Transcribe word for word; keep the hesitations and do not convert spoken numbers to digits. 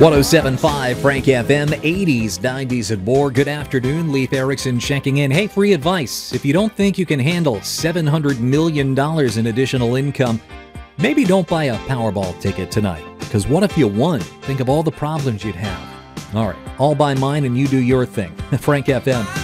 one oh seven point five Frank F M, eighties, nineties, and more. Good afternoon. Leif Erickson checking in. Hey, free advice. If you don't think you can handle seven hundred million dollars in additional income, maybe don't buy a Powerball ticket tonight. Because what if you won? Think of all the problems you'd have. All right, all by mine and you do your thing. Frank F M.